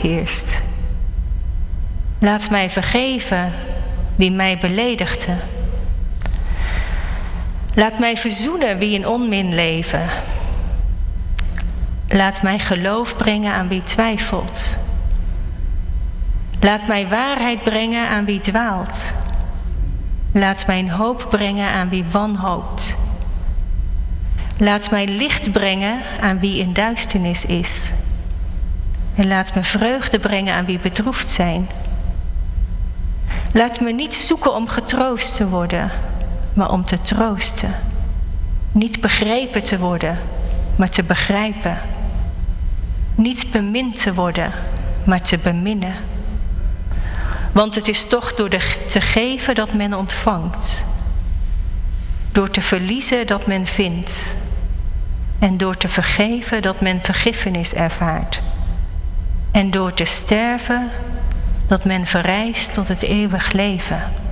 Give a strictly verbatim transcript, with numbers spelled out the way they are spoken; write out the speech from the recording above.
heerst. Laat mij vergeven wie mij beledigde. Laat mij verzoenen wie in onmin leven. Laat mij geloof brengen aan wie twijfelt. Laat mij waarheid brengen aan wie dwaalt. Laat mijn hoop brengen aan wie wanhoopt. Laat mij licht brengen aan wie in duisternis is. En laat me vreugde brengen aan wie bedroefd zijn. Laat me niet zoeken om getroost te worden, maar om te troosten. Niet begrepen te worden, maar te begrijpen. Niet bemind te worden, maar te beminnen. Want het is toch door de, te geven dat men ontvangt. Door te verliezen dat men vindt. En door te vergeven dat men vergiffenis ervaart. En door te sterven dat men verrijst tot het eeuwig leven.